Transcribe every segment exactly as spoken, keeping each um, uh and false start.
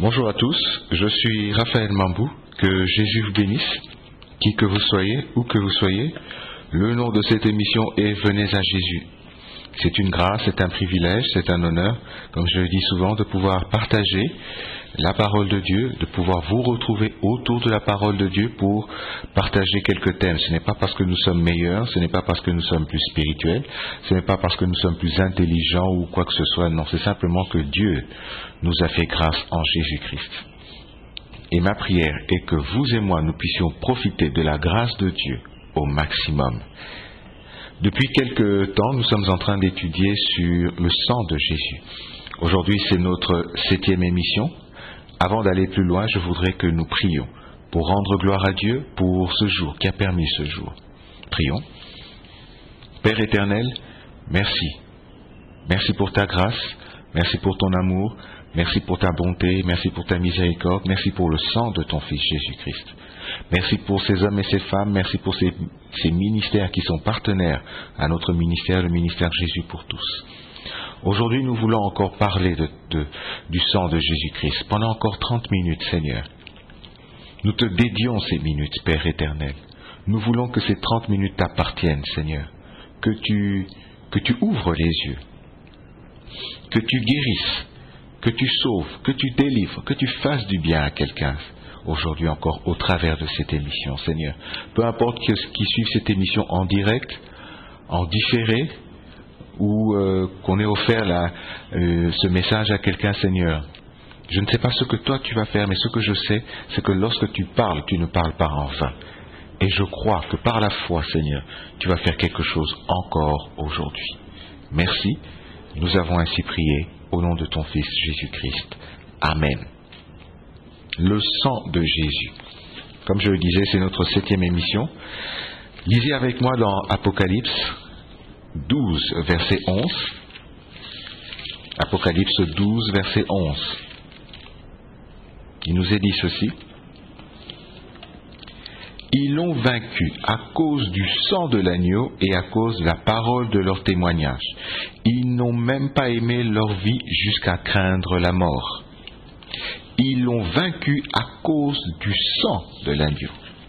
Bonjour à tous, je suis Raphaël Mambou, que Jésus vous bénisse, qui que vous soyez, où que vous soyez. Le nom de cette émission est Venez à Jésus. C'est une grâce, c'est un privilège, c'est un honneur, comme je le dis souvent, de pouvoir partager la parole de Dieu, de pouvoir vous retrouver autour de la parole de Dieu pour partager quelques thèmes. Ce n'est pas parce que nous sommes meilleurs, ce n'est pas parce que nous sommes plus spirituels, ce n'est pas parce que nous sommes plus intelligents ou quoi que ce soit, non, c'est simplement que Dieu nous a fait grâce en Jésus-Christ. Et ma prière est que vous et moi, nous puissions profiter de la grâce de Dieu au maximum. Depuis quelque temps, nous sommes en train d'étudier sur le sang de Jésus. Aujourd'hui, c'est notre septième émission. Avant d'aller plus loin, je voudrais que nous prions pour rendre gloire à Dieu pour ce jour qui a permis ce jour. Prions. Père éternel, merci. Merci pour ta grâce, merci pour ton amour, merci pour ta bonté, merci pour ta miséricorde, merci pour le sang de ton Fils Jésus-Christ. Merci pour ces hommes et ces femmes, merci pour ces, ces ministères qui sont partenaires à notre ministère, le ministère Jésus pour tous. Aujourd'hui, nous voulons encore parler de, de, du sang de Jésus-Christ. Pendant encore trente minutes, Seigneur. Nous te dédions ces minutes, Père éternel. Nous voulons que ces trente minutes t'appartiennent, Seigneur. Que tu, que tu ouvres les yeux. Que tu guérisses. Que tu sauves. Que tu délivres. Que tu fasses du bien à quelqu'un. Aujourd'hui encore, au travers de cette émission, Seigneur. Peu importe que, qui suivent cette émission en direct, en différé, ou euh, qu'on ait offert la, euh, ce message à quelqu'un, Seigneur. Je ne sais pas ce que toi tu vas faire, mais ce que je sais, c'est que lorsque tu parles, tu ne parles pas en vain. Et je crois que par la foi, Seigneur, tu vas faire quelque chose encore aujourd'hui. Merci. Nous avons ainsi prié au nom de ton Fils Jésus-Christ. Amen. Le sang de Jésus. Comme je le disais, c'est notre septième émission. Lisez avec moi dans Apocalypse douze, verset onze. Apocalypse douze, verset onze. Il nous est dit ceci. Ils l'ont vaincu à cause du sang de l'agneau et à cause de la parole de leur témoignage. Ils n'ont même pas aimé leur vie jusqu'à craindre la mort. Ils l'ont vaincu à cause du sang de l'agneau.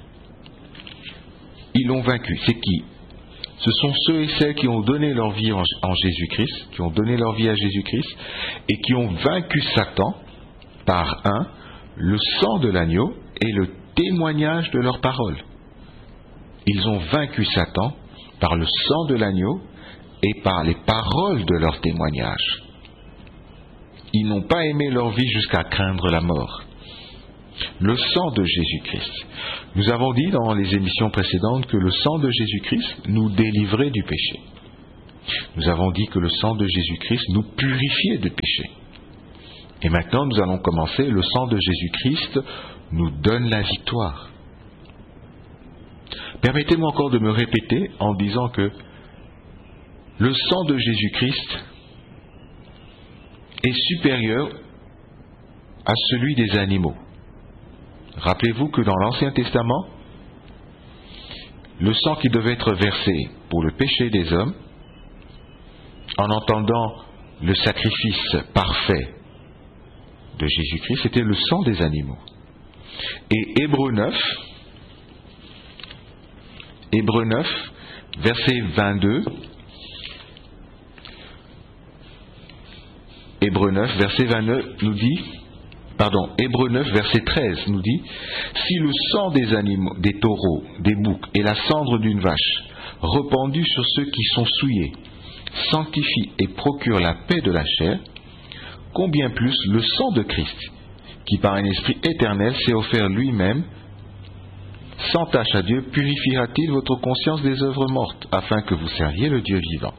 Ils l'ont vaincu. C'est qui? Ce sont ceux et celles qui ont donné leur vie en, en Jésus-Christ, qui ont donné leur vie à Jésus-Christ et qui ont vaincu Satan par un, le sang de l'agneau et le témoignage de leur parole. Ils ont vaincu Satan par le sang de l'agneau et par les paroles de leur témoignage. Ils n'ont pas aimé leur vie jusqu'à craindre la mort. Le sang de Jésus-Christ. Nous avons dit dans les émissions précédentes que le sang de Jésus-Christ nous délivrait du péché. Nous avons dit que le sang de Jésus-Christ nous purifiait du péché. Et maintenant, nous allons commencer. Le sang de Jésus-Christ nous donne la victoire. Permettez-moi encore de me répéter en disant que le sang de Jésus-Christ est supérieur à celui des animaux. Rappelez-vous que dans l'Ancien Testament, le sang qui devait être versé pour le péché des hommes, en entendant le sacrifice parfait de Jésus-Christ, c'était le sang des animaux. Et Hébreux neuf, Hébreux neuf, verset vingt-deux, Hébreux neuf, verset vingt-deux nous dit, pardon, Hébreux neuf, verset treize nous dit, si le sang des animaux, des taureaux, des boucs et la cendre d'une vache, répandue sur ceux qui sont souillés, sanctifie et procure la paix de la chair, combien plus le sang de Christ, qui par un esprit éternel s'est offert lui-même, sans tâche à Dieu, purifiera-t-il votre conscience des œuvres mortes, afin que vous serviez le Dieu vivant.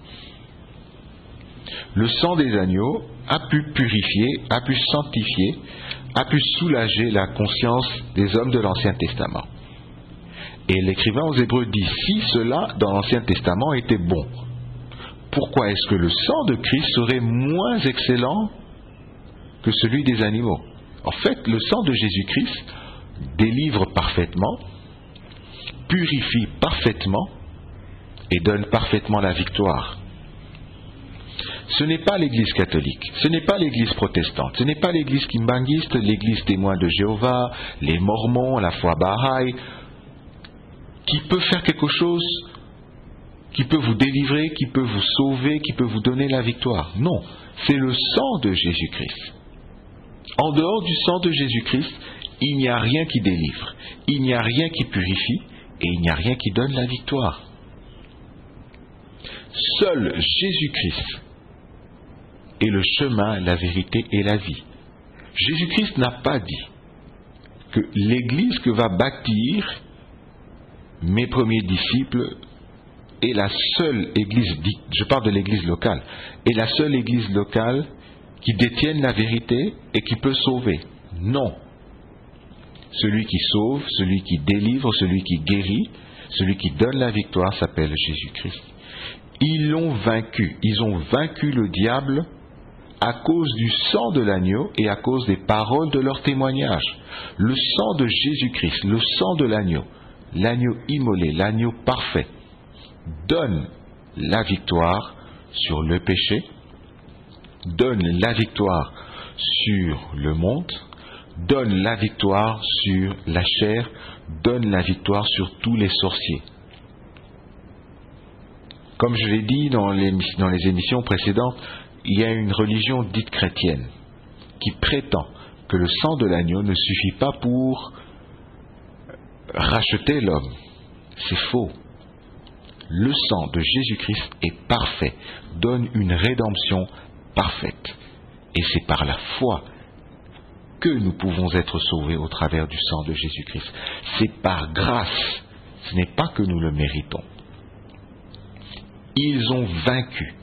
Le sang des agneaux a pu purifier, a pu sanctifier, a pu soulager la conscience des hommes de l'Ancien Testament. Et l'écrivain aux Hébreux dit, si cela dans l'Ancien Testament était bon, pourquoi est-ce que le sang de Christ serait moins excellent que celui des animaux? En fait, le sang de Jésus-Christ délivre parfaitement, purifie parfaitement et donne parfaitement la victoire. Ce n'est pas l'Église catholique, ce n'est pas l'Église protestante, ce n'est pas l'Église kimbangiste, l'Église témoin de Jéhovah, les Mormons, la foi Baha'i, qui peut faire quelque chose, qui peut vous délivrer, qui peut vous sauver, qui peut vous donner la victoire. Non, c'est le sang de Jésus-Christ. En dehors du sang de Jésus-Christ, il n'y a rien qui délivre, il n'y a rien qui purifie et il n'y a rien qui donne la victoire. Seul Jésus-Christ est le chemin, la vérité et la vie. Jésus-Christ n'a pas dit que l'Église que va bâtir mes premiers disciples est la seule Église, je parle de l'Église locale, est la seule Église locale qui détienne la vérité et qui peut sauver. Non. Celui qui sauve, celui qui délivre, celui qui guérit, celui qui donne la victoire s'appelle Jésus-Christ. Ils l'ont vaincu. Ils ont vaincu le diable à cause du sang de l'agneau et à cause des paroles de leur témoignage. Le sang de Jésus-Christ, le sang de l'agneau, l'agneau immolé, l'agneau parfait, donne la victoire sur le péché, donne la victoire sur le monde, donne la victoire sur la chair, donne la victoire sur tous les sorciers. Comme je l'ai dit dans les, dans les émissions précédentes, il y a une religion dite chrétienne qui prétend que le sang de l'agneau ne suffit pas pour racheter l'homme. C'est faux. Le sang de Jésus-Christ est parfait, donne une rédemption parfaite. Et c'est par la foi que nous pouvons être sauvés au travers du sang de Jésus-Christ. C'est par grâce, ce n'est pas que nous le méritons. Ils ont vaincu.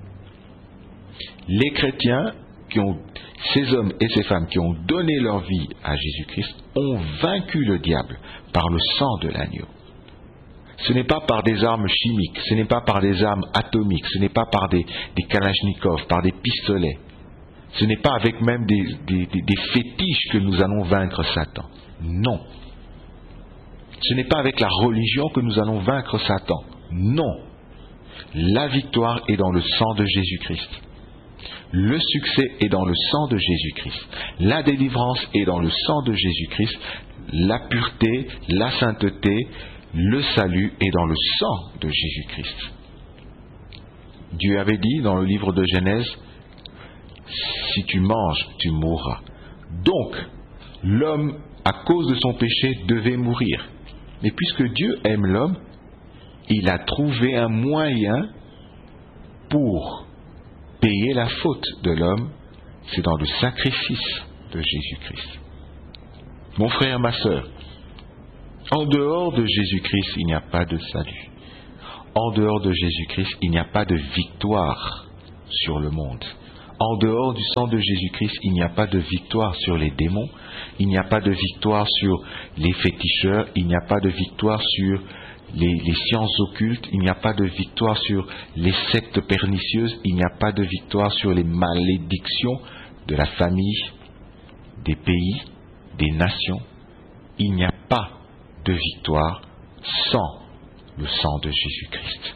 Les chrétiens, qui ont, ces hommes et ces femmes qui ont donné leur vie à Jésus-Christ, ont vaincu le diable par le sang de l'agneau. Ce n'est pas par des armes chimiques, ce n'est pas par des armes atomiques, ce n'est pas par des, des kalachnikovs, par des pistolets. Ce n'est pas avec même des, des, des, des fétiches que nous allons vaincre Satan. Non. Ce n'est pas avec la religion que nous allons vaincre Satan. Non. La victoire est dans le sang de Jésus-Christ. Le succès est dans le sang de Jésus-Christ. La délivrance est dans le sang de Jésus-Christ. La pureté, la sainteté, le salut est dans le sang de Jésus-Christ. Dieu avait dit dans le livre de Genèse, si tu manges, tu mourras. Donc, l'homme, à cause de son péché, devait mourir. Mais puisque Dieu aime l'homme, il a trouvé un moyen pour payer la faute de l'homme, c'est dans le sacrifice de Jésus-Christ. Mon frère, ma sœur, en dehors de Jésus-Christ, il n'y a pas de salut. En dehors de Jésus-Christ, il n'y a pas de victoire sur le monde. En dehors du sang de Jésus-Christ, il n'y a pas de victoire sur les démons, il n'y a pas de victoire sur les féticheurs, il n'y a pas de victoire sur les, les sciences occultes, il n'y a pas de victoire sur les sectes pernicieuses, il n'y a pas de victoire sur les malédictions de la famille, des pays, des nations. Il n'y a pas de victoire sans le sang de Jésus-Christ.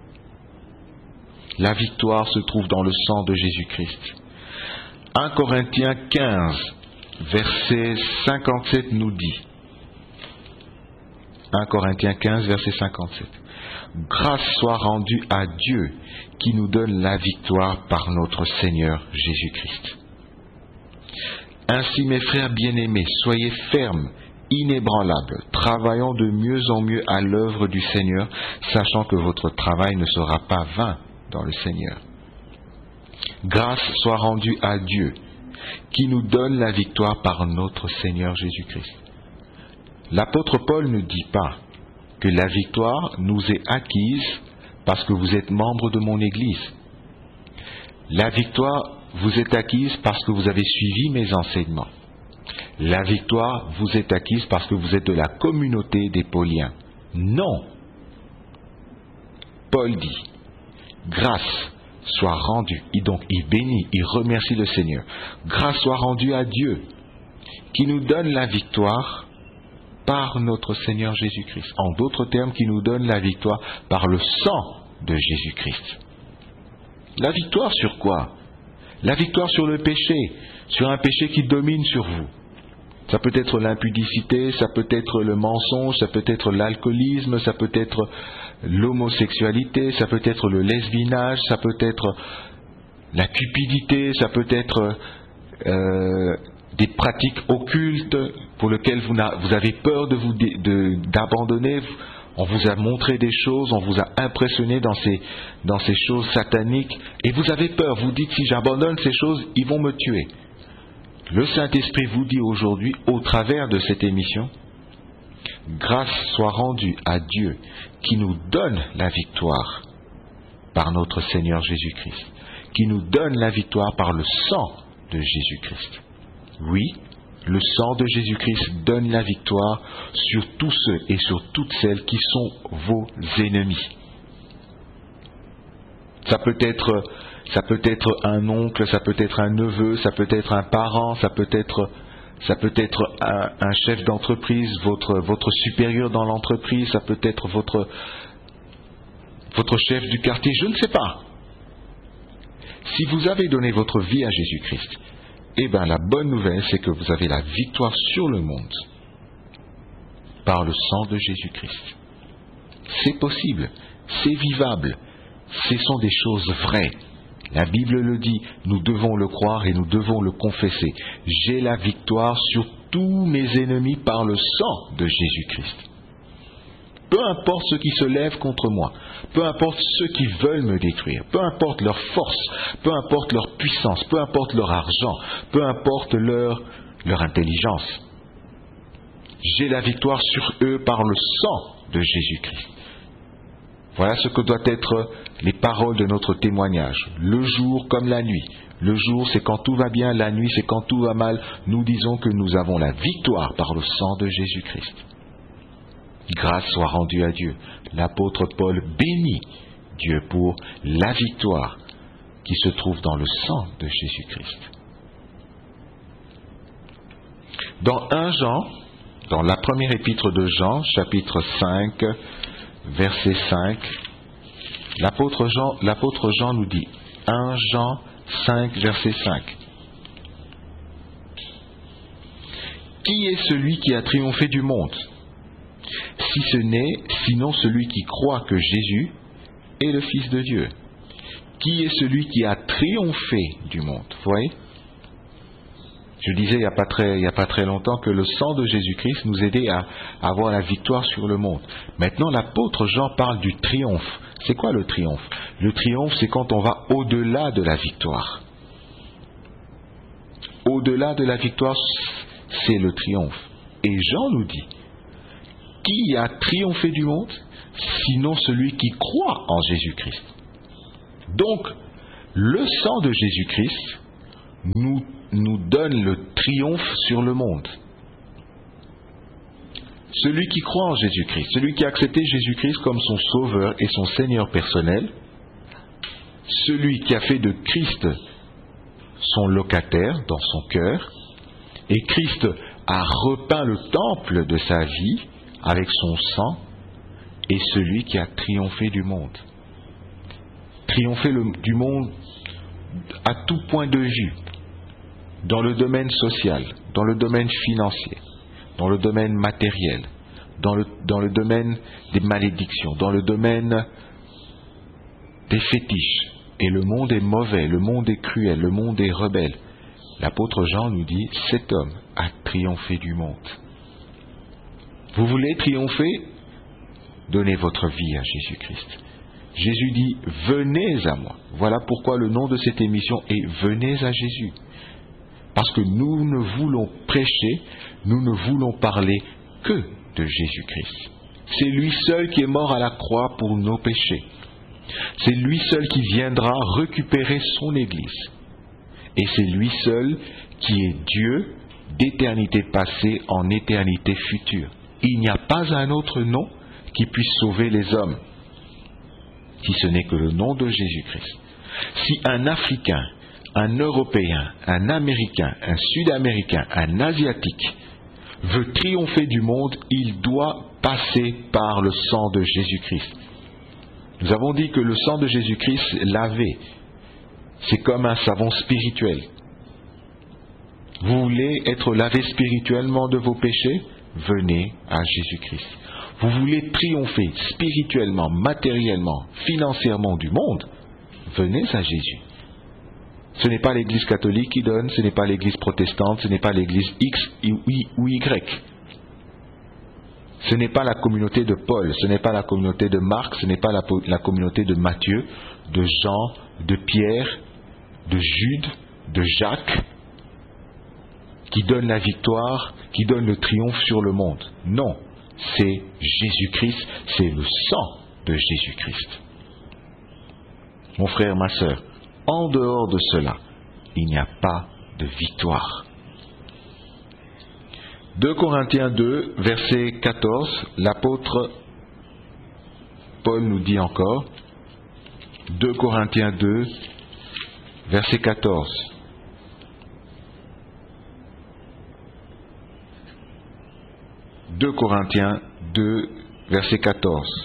La victoire se trouve dans le sang de Jésus-Christ. un Corinthiens quinze, verset cinquante-sept nous dit, un Corinthiens quinze, verset cinquante-sept, « Grâce soit rendue à Dieu qui nous donne la victoire par notre Seigneur Jésus-Christ. Ainsi, mes frères bien-aimés, soyez fermes, inébranlables, travaillant de mieux en mieux à l'œuvre du Seigneur, sachant que votre travail ne sera pas vain dans le Seigneur. Grâce soit rendue à Dieu, qui nous donne la victoire par notre Seigneur Jésus-Christ. » L'apôtre Paul ne dit pas que la victoire nous est acquise parce que vous êtes membre de mon Église. La victoire vous est acquise parce que vous avez suivi mes enseignements. La victoire vous est acquise parce que vous êtes de la communauté des Pauliens. Non. Paul dit, grâce soit rendue, et donc il bénit, il remercie le Seigneur. Grâce soit rendue à Dieu, qui nous donne la victoire par notre Seigneur Jésus-Christ. En d'autres termes, qui nous donne la victoire par le sang de Jésus-Christ. La victoire sur quoi? La victoire sur le péché, sur un péché qui domine sur vous. Ça peut être l'impudicité, ça peut être le mensonge, ça peut être l'alcoolisme, ça peut être l'homosexualité, ça peut être le lesbinage, ça peut être la cupidité, ça peut être euh, des pratiques occultes pour lesquelles vous, vous avez peur de vous de, d'abandonner. On vous a montré des choses, on vous a impressionné dans ces, dans ces choses sataniques, et vous avez peur, vous dites si j'abandonne ces choses, ils vont me tuer. Le Saint-Esprit vous dit aujourd'hui, au travers de cette émission, grâce soit rendue à Dieu qui nous donne la victoire par notre Seigneur Jésus-Christ, qui nous donne la victoire par le sang de Jésus-Christ. Oui, le sang de Jésus-Christ donne la victoire sur tous ceux et sur toutes celles qui sont vos ennemis. Ça peut être, ça peut être un oncle, ça peut être un neveu, ça peut être un parent, ça peut être, ça peut être un, un chef d'entreprise, votre, votre supérieur dans l'entreprise, ça peut être votre, votre chef du quartier, je ne sais pas. Si vous avez donné votre vie à Jésus-Christ, eh bien la bonne nouvelle, c'est que vous avez la victoire sur le monde par le sang de Jésus-Christ. C'est possible, c'est vivable, ce sont des choses vraies. La Bible le dit, nous devons le croire et nous devons le confesser. J'ai la victoire sur tous mes ennemis par le sang de Jésus-Christ. Peu importe ceux qui se lèvent contre moi, peu importe ceux qui veulent me détruire, peu importe leur force, peu importe leur puissance, peu importe leur argent, peu importe leur, leur intelligence. J'ai la victoire sur eux par le sang de Jésus-Christ. Voilà ce que doivent être les paroles de notre témoignage. Le jour comme la nuit. Le jour, c'est quand tout va bien, la nuit, c'est quand tout va mal. Nous disons que nous avons la victoire par le sang de Jésus-Christ. Grâce soit rendue à Dieu. L'apôtre Paul bénit Dieu pour la victoire qui se trouve dans le sang de Jésus-Christ. Dans un Jean, dans la première épître de Jean, chapitre cinq, verset cinq, l'apôtre Jean, l'apôtre Jean nous dit, un Jean cinq, verset cinq. Qui est celui qui a triomphé du monde ? Si ce n'est sinon celui qui croit que Jésus est le Fils de Dieu. Qui est celui qui a triomphé du monde ? Vous voyez ? Je disais il n'y a pas très, il n'y a pas très longtemps que le sang de Jésus-Christ nous aidait à avoir la victoire sur le monde. Maintenant, l'apôtre Jean parle du triomphe. C'est quoi le triomphe ? Le triomphe, c'est quand on va au-delà de la victoire. Au-delà de la victoire, c'est le triomphe. Et Jean nous dit, qui a triomphé du monde, sinon celui qui croit en Jésus-Christ. Donc, le sang de Jésus-Christ nous, nous donne le triomphe sur le monde. Celui qui croit en Jésus-Christ, celui qui a accepté Jésus-Christ comme son sauveur et son Seigneur personnel, celui qui a fait de Christ son locataire dans son cœur, et Christ a repeint le temple de sa vie avec son sang, est celui qui a triomphé du monde. Triomphé le, du monde à tout point de vue, dans le domaine social, dans le domaine financier, dans le domaine matériel, dans le, dans le domaine des malédictions, dans le domaine des fétiches. Et le monde est mauvais, le monde est cruel, le monde est rebelle. L'apôtre Jean nous dit, cet homme a triomphé du monde. Vous voulez triompher ? Donnez votre vie à Jésus-Christ. Jésus dit, venez à moi. Voilà pourquoi le nom de cette émission est Venez à Jésus. Parce que nous ne voulons prêcher, nous ne voulons parler que de Jésus-Christ. C'est lui seul qui est mort à la croix pour nos péchés. C'est lui seul qui viendra récupérer son Église. Et c'est lui seul qui est Dieu d'éternité passée en éternité future. Il n'y a pas un autre nom qui puisse sauver les hommes, si ce n'est que le nom de Jésus-Christ. Si un Africain, un Européen, un Américain, un Sud-Américain, un Asiatique veut triompher du monde, il doit passer par le sang de Jésus-Christ. Nous avons dit que le sang de Jésus-Christ lavait, C'est comme un savon spirituel. Vous voulez être lavé spirituellement de vos péchés? Venez à Jésus-Christ. Vous voulez triompher spirituellement, matériellement, financièrement du monde? Venez à Jésus. Ce n'est pas l'Église catholique qui donne, ce n'est pas l'Église protestante, ce n'est pas l'Église X ou Y. Ce n'est pas la communauté de Paul, ce n'est pas la communauté de Marc, ce n'est pas la, la communauté de Matthieu, de Jean, de Pierre, de Jude, de Jacques, qui donne la victoire, qui donne le triomphe sur le monde. Non, c'est Jésus-Christ, c'est le sang de Jésus-Christ. Mon frère, ma sœur, en dehors de cela, il n'y a pas de victoire. deux Corinthiens deux, verset quatorze, l'apôtre Paul nous dit encore, deux Corinthiens deux, verset quatorze. deux Corinthiens deux, verset quatorze.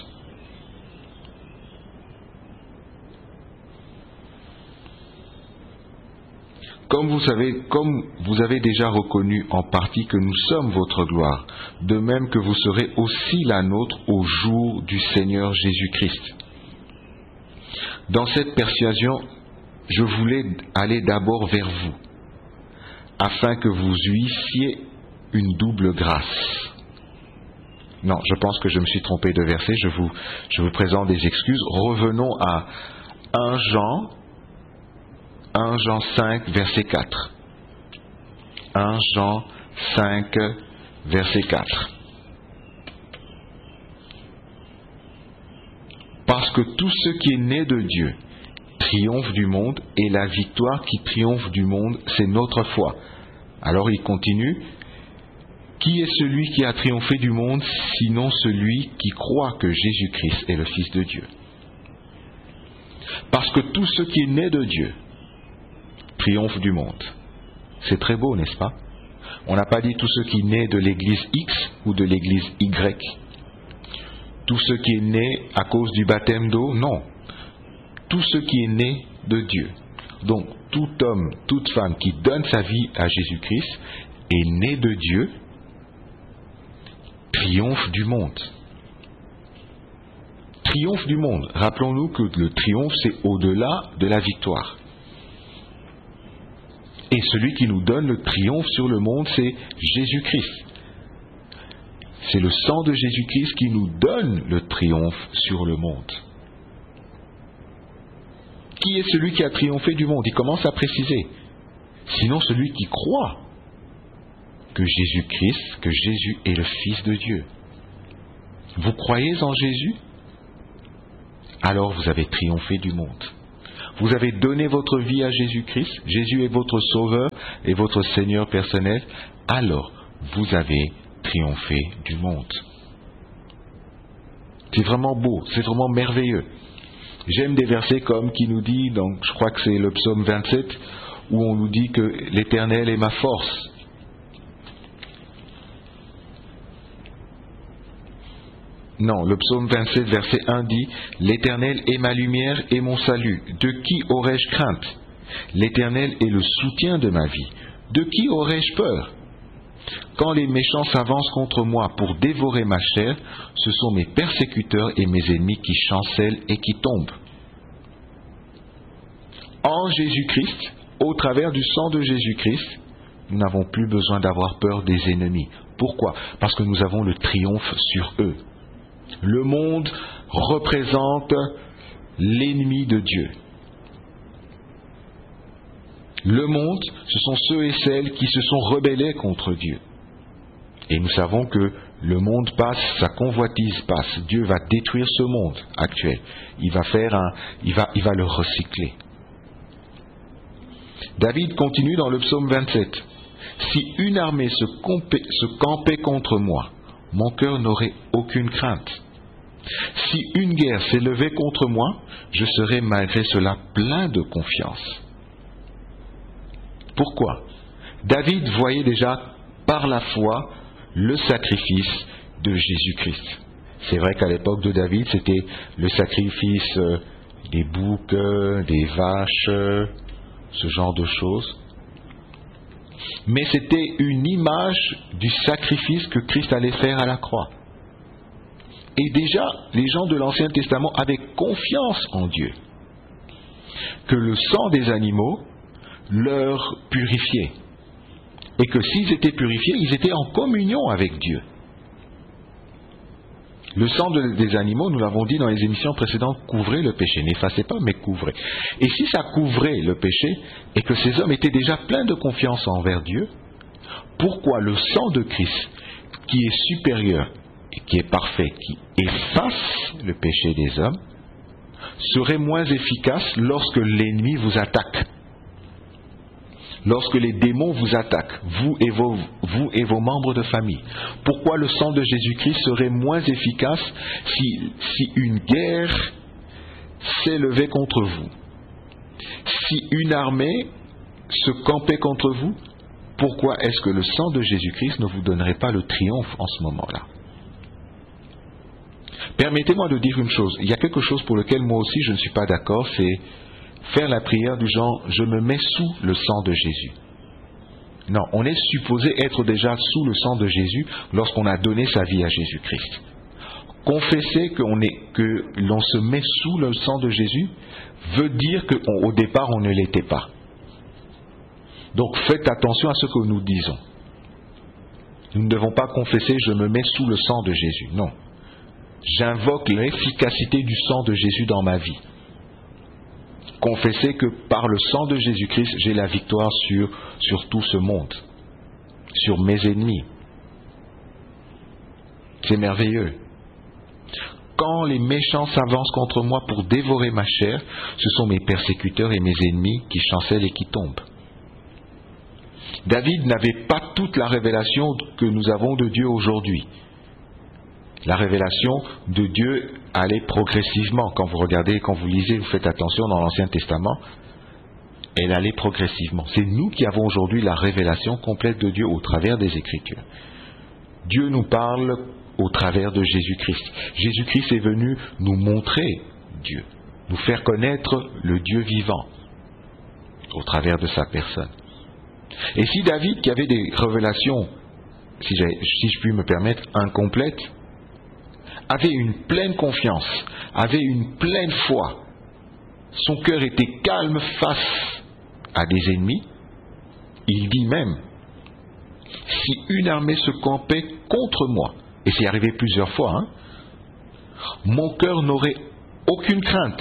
Comme vous savez, comme vous avez déjà reconnu en partie que nous sommes votre gloire, de même que vous serez aussi la nôtre au jour du Seigneur Jésus-Christ. Dans cette persuasion, je voulais aller d'abord vers vous, afin que vous eussiez une double grâce. Non, je pense que je me suis trompé de verset, je vous, je vous présente des excuses. Revenons à un Jean, un Jean cinq, verset quatre. un Jean cinq, verset quatre. Parce que tout ce qui est né de Dieu triomphe du monde, et la victoire qui triomphe du monde, c'est notre foi. Alors il continue. Qui est celui qui a triomphé du monde, sinon celui qui croit que Jésus-Christ est le Fils de Dieu? Parce que tout ce qui est né de Dieu triomphe du monde. C'est très beau, n'est-ce pas? On n'a pas dit tout ce qui est né de l'église X ou de l'église Y. Tout ce qui est né à cause du baptême d'eau, non. Tout ce qui est né de Dieu. Donc, tout homme, toute femme qui donne sa vie à Jésus-Christ est né de Dieu, triomphe du monde. Triomphe du monde. Rappelons-nous que le triomphe, c'est au-delà de la victoire. Et celui qui nous donne le triomphe sur le monde, c'est Jésus-Christ. C'est le sang de Jésus-Christ qui nous donne le triomphe sur le monde. Qui est celui qui a triomphé du monde? Il commence à préciser. Sinon celui qui croit que Jésus-Christ, que Jésus est le Fils de Dieu. Vous croyez en Jésus? Alors vous avez triomphé du monde. Vous avez donné votre vie à Jésus-Christ, Jésus est votre Sauveur et votre Seigneur personnel, alors vous avez triomphé du monde. C'est vraiment beau, c'est vraiment merveilleux. J'aime des versets comme qui nous dit, donc je crois que c'est le psaume vingt-sept, où on nous dit que l'Éternel est ma force. Non, le psaume vingt-sept, verset un dit « L'Éternel est ma lumière et mon salut. De qui aurais-je crainte? L'Éternel est le soutien de ma vie. De qui aurais-je peur? Quand les méchants s'avancent contre moi pour dévorer ma chair, ce sont mes persécuteurs et mes ennemis qui chancellent et qui tombent. » En Jésus-Christ, au travers du sang de Jésus-Christ, nous n'avons plus besoin d'avoir peur des ennemis. Pourquoi? Parce que nous avons le triomphe sur eux. Le monde représente l'ennemi de Dieu. Le monde, ce sont ceux et celles qui se sont rebellés contre Dieu. Et nous savons que le monde passe, sa convoitise passe. Dieu va détruire ce monde actuel. Il va faire un, il va, il va le recycler. David continue dans le psaume vingt-sept. Si une armée se, compé, se campait contre moi, mon cœur n'aurait aucune crainte. Si une guerre s'élevait contre moi, je serais malgré cela plein de confiance. Pourquoi? David voyait déjà par la foi le sacrifice de Jésus-Christ. C'est vrai qu'à l'époque de David, c'était le sacrifice des boucs, des vaches, ce genre de choses. Mais c'était une image du sacrifice que Christ allait faire à la croix. Et déjà, les gens de l'Ancien Testament avaient confiance en Dieu, que le sang des animaux leur purifiait, et que s'ils étaient purifiés, ils étaient en communion avec Dieu. Le sang de, des animaux, nous l'avons dit dans les émissions précédentes, couvrait le péché. N'effaçait pas, mais couvrait. Et si ça couvrait le péché, et que ces hommes étaient déjà pleins de confiance envers Dieu, pourquoi le sang de Christ, qui est supérieur, et qui est parfait, qui efface le péché des hommes, serait moins efficace lorsque l'ennemi vous attaque? Lorsque les démons vous attaquent, vous et vos, vous et vos membres de famille. Pourquoi le sang de Jésus-Christ serait moins efficace si, si une guerre s'élevait contre vous? Si une armée se campait contre vous, pourquoi est-ce que le sang de Jésus-Christ ne vous donnerait pas le triomphe en ce moment-là? Permettez-moi de dire une chose. Il y a quelque chose pour lequel moi aussi je ne suis pas d'accord, c'est faire la prière du genre « je me mets sous le sang de Jésus ». Non, on est supposé être déjà sous le sang de Jésus lorsqu'on a donné sa vie à Jésus-Christ. Confesser qu'on est, que l'on se met sous le sang de Jésus veut dire qu'au départ on ne l'était pas. Donc faites attention à ce que nous disons. Nous ne devons pas confesser « je me mets sous le sang de Jésus ». Non. J'invoque l'efficacité du sang de Jésus dans ma vie. Confesser que par le sang de Jésus-Christ, j'ai la victoire sur, sur tout ce monde, sur mes ennemis. C'est merveilleux. Quand les méchants s'avancent contre moi pour dévorer ma chair, ce sont mes persécuteurs et mes ennemis qui chancellent et qui tombent. David n'avait pas toute la révélation que nous avons de Dieu aujourd'hui. La révélation de Dieu allait progressivement. Quand vous regardez, quand vous lisez, vous faites attention dans l'Ancien Testament, elle allait progressivement. C'est nous qui avons aujourd'hui la révélation complète de Dieu au travers des Écritures. Dieu nous parle au travers de Jésus-Christ. Jésus-Christ est venu nous montrer Dieu, nous faire connaître le Dieu vivant au travers de sa personne. Et si David, qui avait des révélations, si, si je puis me permettre, incomplètes, avait une pleine confiance, avait une pleine foi, son cœur était calme face à des ennemis, il dit même, si une armée se campait contre moi, et c'est arrivé plusieurs fois, hein, mon cœur n'aurait aucune crainte,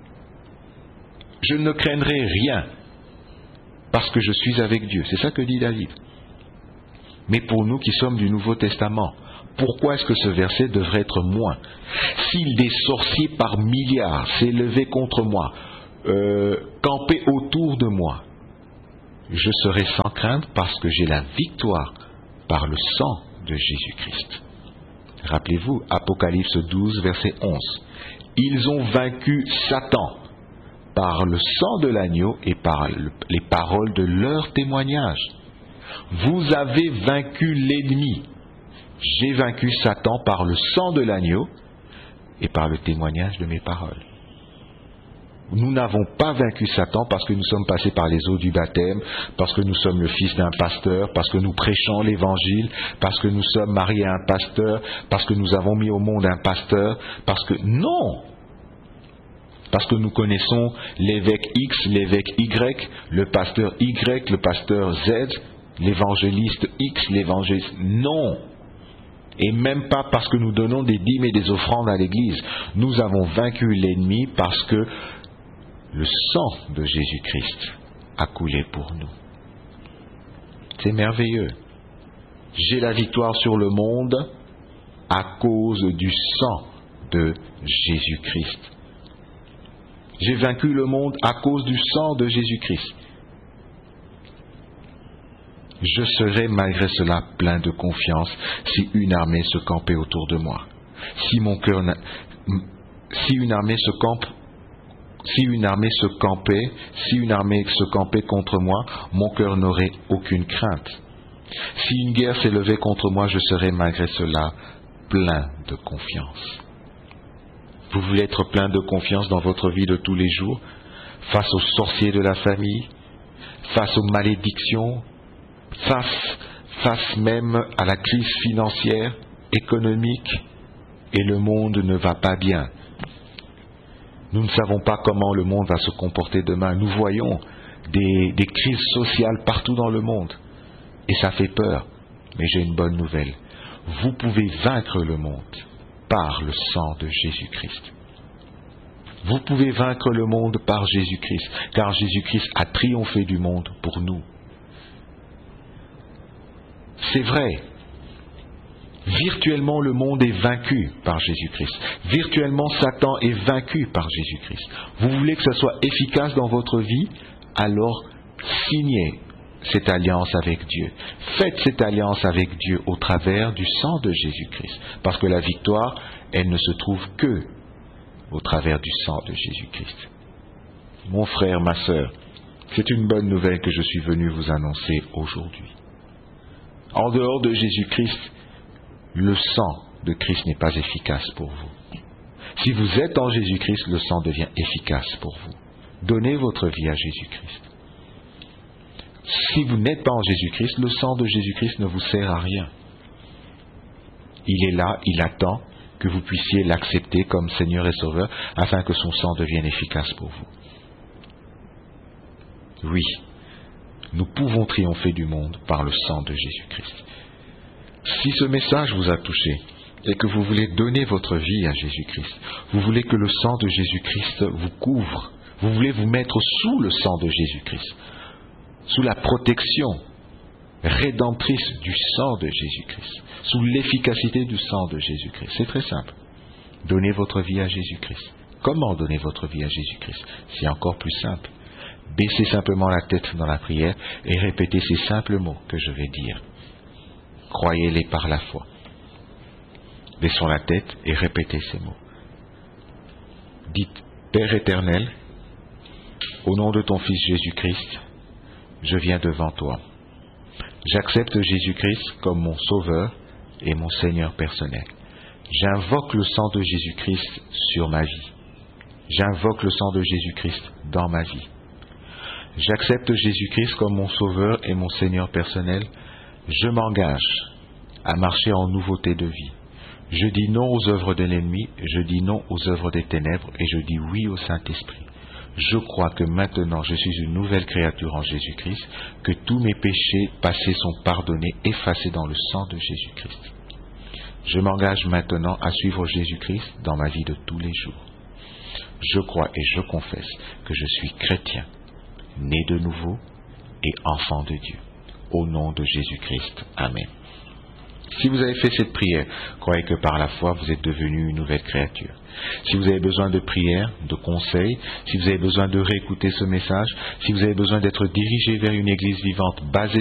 je ne craindrai rien, parce que je suis avec Dieu. C'est ça que dit David. Mais pour nous qui sommes du Nouveau Testament, pourquoi est-ce que ce verset devrait être moins? Si des sorciers par milliards s'élevaient contre moi, euh, campaient autour de moi, je serai sans crainte parce que j'ai la victoire par le sang de Jésus-Christ. Rappelez-vous, Apocalypse douze, verset onze. Ils ont vaincu Satan par le sang de l'agneau et par les paroles de leur témoignage. Vous avez vaincu l'ennemi. J'ai vaincu Satan par le sang de l'agneau et par le témoignage de mes paroles. Nous n'avons pas vaincu Satan parce que nous sommes passés par les eaux du baptême, parce que nous sommes le fils d'un pasteur, parce que nous prêchons l'évangile, parce que nous sommes mariés à un pasteur, parce que nous avons mis au monde un pasteur, parce que... Non! Parce que nous connaissons l'évêque X, l'évêque Y, le pasteur Y, le pasteur Z, l'évangéliste X, l'évangéliste... Non! Et même pas parce que nous donnons des dîmes et des offrandes à l'Église. Nous avons vaincu l'ennemi parce que le sang de Jésus-Christ a coulé pour nous. C'est merveilleux. J'ai la victoire sur le monde à cause du sang de Jésus-Christ. J'ai vaincu le monde à cause du sang de Jésus-Christ. Je serai malgré cela plein de confiance si une armée se campait autour de moi. Si mon cœur, si une armée se campe, si une armée se campait, si une armée se campait contre moi, mon cœur n'aurait aucune crainte. Si une guerre s'élevait contre moi, je serais malgré cela plein de confiance. Vous voulez être plein de confiance dans votre vie de tous les jours, face aux sorciers de la famille, face aux malédictions, face, face même à la crise financière, économique, et le monde ne va pas bien. Nous ne savons pas comment le monde va se comporter demain. Nous voyons des, des crises sociales partout dans le monde. Et ça fait peur. Mais j'ai une bonne nouvelle. Vous pouvez vaincre le monde par le sang de Jésus-Christ. Vous pouvez vaincre le monde par Jésus-Christ, car Jésus-Christ a triomphé du monde pour nous. C'est vrai. Virtuellement, le monde est vaincu par Jésus-Christ. Virtuellement, Satan est vaincu par Jésus-Christ. Vous voulez que ça soit efficace dans votre vie? Alors, signez cette alliance avec Dieu. Faites cette alliance avec Dieu au travers du sang de Jésus-Christ. Parce que la victoire, elle ne se trouve que au travers du sang de Jésus-Christ. Mon frère, ma sœur, c'est une bonne nouvelle que je suis venu vous annoncer aujourd'hui. En dehors de Jésus-Christ, le sang de Christ n'est pas efficace pour vous. Si vous êtes en Jésus-Christ, le sang devient efficace pour vous. Donnez votre vie à Jésus-Christ. Si vous n'êtes pas en Jésus-Christ, le sang de Jésus-Christ ne vous sert à rien. Il est là, il attend que vous puissiez l'accepter comme Seigneur et Sauveur, afin que son sang devienne efficace pour vous. Oui, nous pouvons triompher du monde par le sang de Jésus-Christ. Si ce message vous a touché et que vous voulez donner votre vie à Jésus-Christ, vous voulez que le sang de Jésus-Christ vous couvre, vous voulez vous mettre sous le sang de Jésus-Christ, sous la protection rédemptrice du sang de Jésus-Christ, sous l'efficacité du sang de Jésus-Christ. C'est très simple. Donnez votre vie à Jésus-Christ. Comment donner votre vie à Jésus-Christ? C'est encore plus simple. Baissez simplement la tête dans la prière et répétez ces simples mots que je vais dire. Croyez-les par la foi. Baissons la tête et répétez ces mots. Dites, Père éternel, au nom de ton Fils Jésus-Christ, je viens devant toi. J'accepte Jésus-Christ comme mon Sauveur et mon Seigneur personnel. J'invoque le sang de Jésus-Christ sur ma vie. J'invoque le sang de Jésus-Christ dans ma vie. J'accepte Jésus-Christ comme mon Sauveur et mon Seigneur personnel. Je m'engage à marcher en nouveauté de vie. Je dis non aux œuvres de l'ennemi, je dis non aux œuvres des ténèbres et je dis oui au Saint-Esprit. Je crois que maintenant je suis une nouvelle créature en Jésus-Christ, que tous mes péchés passés sont pardonnés, effacés dans le sang de Jésus-Christ. Je m'engage maintenant à suivre Jésus-Christ dans ma vie de tous les jours. Je crois et je confesse que je suis chrétien, né de nouveau et enfant de Dieu. Au nom de Jésus-Christ. Amen. Si vous avez fait cette prière, croyez que par la foi, vous êtes devenu une nouvelle créature. Si vous avez besoin de prière, de conseils, si vous avez besoin de réécouter ce message, si vous avez besoin d'être dirigé vers une église vivante basée